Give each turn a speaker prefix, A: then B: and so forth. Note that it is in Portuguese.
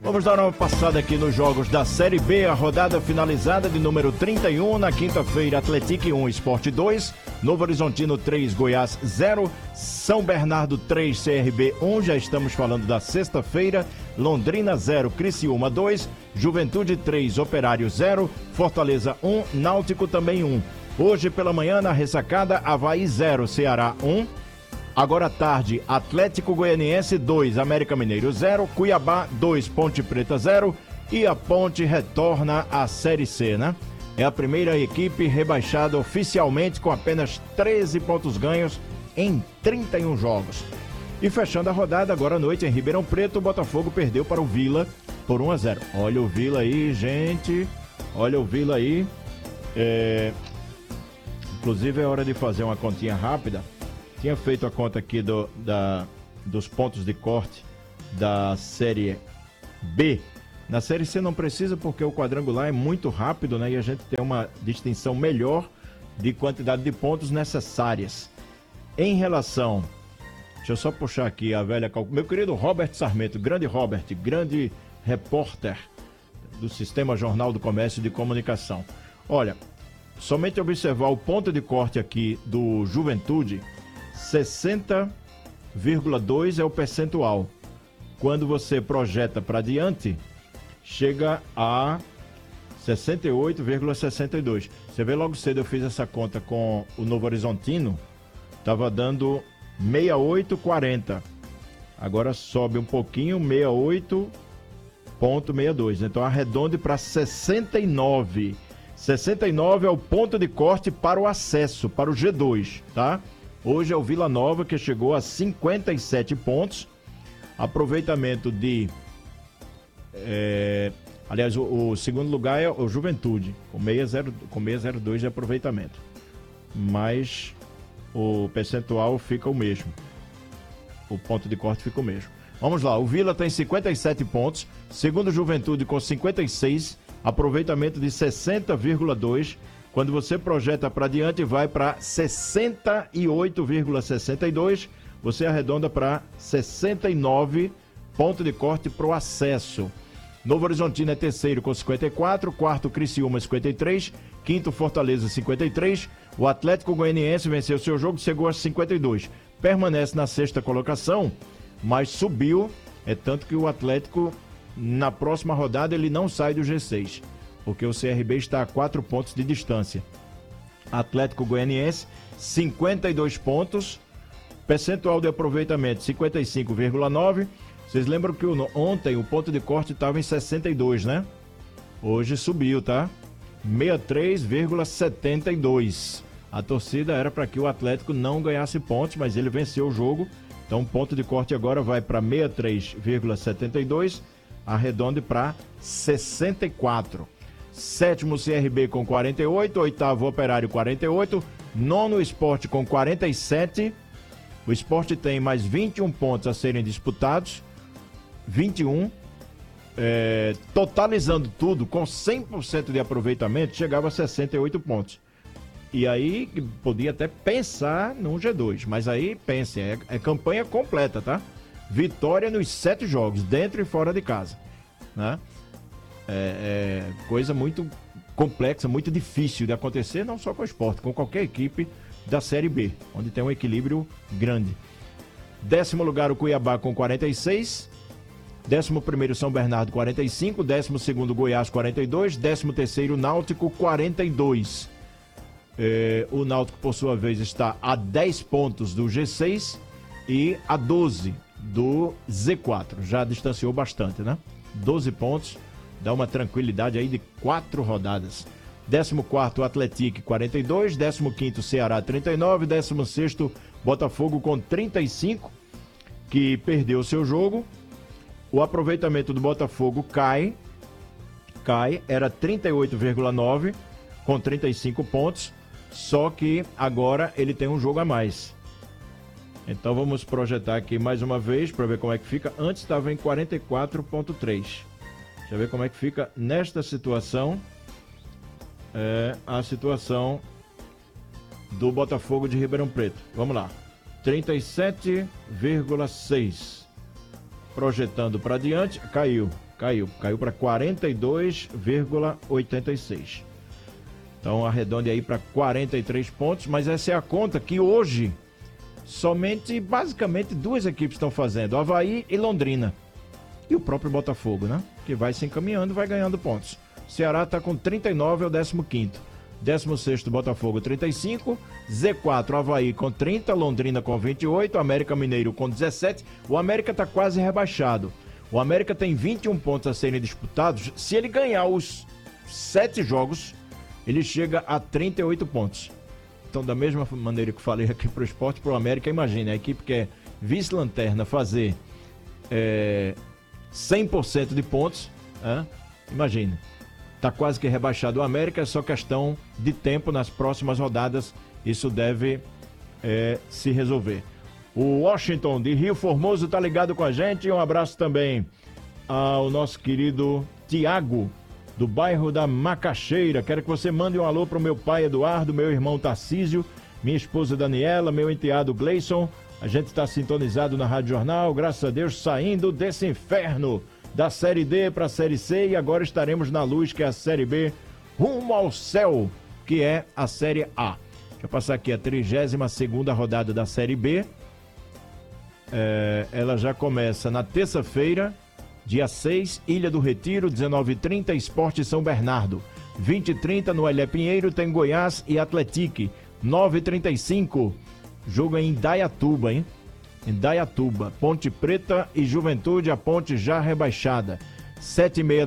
A: Vamos dar uma passada aqui nos jogos da Série B, a rodada finalizada de número 31, na quinta-feira, Atlético 1, Sport 2, Novo Horizontino 3, Goiás 0, São Bernardo 3, CRB 1, já estamos falando da sexta-feira, Londrina 0, Criciúma 2, Juventude 3, Operário 0, Fortaleza 1, Náutico também 1. Hoje pela manhã, na ressacada, Avaí 0, Ceará 1. Agora à tarde, Atlético Goianiense 2, América Mineiro 0, Cuiabá 2, Ponte Preta 0 e a Ponte retorna à Série C, né? É a primeira equipe rebaixada oficialmente com apenas 13 pontos ganhos em 31 jogos. E fechando a rodada, agora à noite em Ribeirão Preto, o Botafogo perdeu para o Vila por 1-0. Olha o Vila aí, gente. Olha o Vila aí. Inclusive é hora de fazer uma continha rápida. Tinha feito a conta aqui dos pontos de corte da Série B. Na Série C não precisa porque o quadrangular é muito rápido, né? E a gente tem uma distinção melhor de quantidade de pontos necessárias. Em relação... Deixa eu só puxar aqui a velha... Meu querido Robert Sarmento, grande Robert, grande repórter do Sistema Jornal do Comércio e de Comunicação. Olha, somente observar o ponto de corte aqui do Juventude... 60,2 é o percentual. Quando você projeta para diante, chega a 68,62. Você vê, logo cedo eu fiz essa conta com o Novo Horizontino, estava dando 68,40. Agora sobe um pouquinho, 68,62. Então arredonde para 69. 69 é o ponto de corte para o acesso, para o G2, tá? Hoje é o Vila Nova, que chegou a 57 pontos. Aproveitamento de... aliás, o segundo lugar é o Juventude, com 6,02 de aproveitamento. Mas o percentual fica o mesmo. O ponto de corte fica o mesmo. Vamos lá, o Vila tem 57 pontos. Segundo Juventude com 56, aproveitamento de 60,2. Quando você projeta para diante, vai para 68,62. Você arredonda para 69, ponto de corte para o acesso. Novo Horizontino é terceiro com 54, quarto Criciúma 53, quinto Fortaleza 53. O Atlético Goianiense venceu seu jogo, chegou a 52. Permanece na sexta colocação, mas subiu. É tanto que o Atlético, na próxima rodada, ele não sai do G6. Porque o CRB está a 4 pontos de distância. Atlético Goianiense, 52 pontos, percentual de aproveitamento 55,9. Vocês lembram que ontem o ponto de corte estava em 62, né? Hoje subiu, tá? 63,72. A torcida era para que o Atlético não ganhasse pontos, mas ele venceu o jogo. Então o ponto de corte agora vai para 63,72, arredonde para 64. Sétimo CRB com 48, oitavo Operário 48, nono Sport com 47. O Sport tem mais 21 pontos a serem disputados, 21. Totalizando tudo, com 100% de aproveitamento, chegava a 68 pontos. E aí podia até pensar num G2, mas aí pense, é campanha completa, tá? Vitória nos 7 jogos, dentro e fora de casa, né? Coisa muito complexa, muito difícil de acontecer, não só com o Sport, com qualquer equipe da Série B, onde tem um equilíbrio grande. 10º lugar o Cuiabá com 46, 11º São Bernardo 45, 12º Goiás 42, 13º Náutico 42. O Náutico, por sua vez, está a 10 pontos do G6 e a 12 do Z4, já distanciou bastante, né? 12 pontos. Dá uma tranquilidade aí de 4 rodadas. 14º Atlético 42, 15º Ceará 39, 16º Botafogo com 35, que perdeu seu jogo. O aproveitamento do Botafogo cai, era 38,9 com 35 pontos, só que agora ele tem um jogo a mais. Então vamos projetar aqui mais uma vez para ver como é que fica. Antes estava em 44,3. Deixa eu ver como é que fica nesta situação. A situação do Botafogo de Ribeirão Preto. Vamos lá. 37,6. Projetando para diante, caiu. Caiu para 42,86. Então arredonde aí para 43 pontos, mas essa é a conta que hoje basicamente duas equipes estão fazendo, Avaí e Londrina. E o próprio Botafogo, né? Que vai se encaminhando, vai ganhando pontos. Ceará está com 39, é o 15º. 16º Botafogo 35, Z4 Avaí com 30, Londrina com 28, América Mineiro com 17. O América está quase rebaixado. O América tem 21 pontos a serem disputados. Se ele ganhar os 7 jogos, ele chega a 38 pontos. Então, da mesma maneira que eu falei aqui para o esporte, para o América, imagine, a equipe que é vice-lanterna fazer 100% de pontos, imagina. Está quase que rebaixado o América, é só questão de tempo nas próximas rodadas. Isso deve se resolver. O Washington de Rio Formoso está ligado com a gente. Um abraço também ao nosso querido Tiago, do bairro da Macaxeira. Quero que você mande um alô para o meu pai Eduardo, meu irmão Tarcísio, minha esposa Daniela, meu enteado Gleison. A gente está sintonizado na Rádio Jornal, graças a Deus, saindo desse inferno da Série D para a Série C, e agora estaremos na luz, que é a Série B, rumo ao céu, que é a Série A. Deixa eu passar aqui a 32ª rodada da Série B. Ela já começa na terça-feira, dia 6, Ilha do Retiro, 19h30, Esporte São Bernardo. 20h30, no Ilha Pinheiro, tem Goiás e Atletique. 9h35, jogo em Indaiatuba, hein? Indaiatuba, Ponte Preta e Juventude, a Ponte já rebaixada. 7h30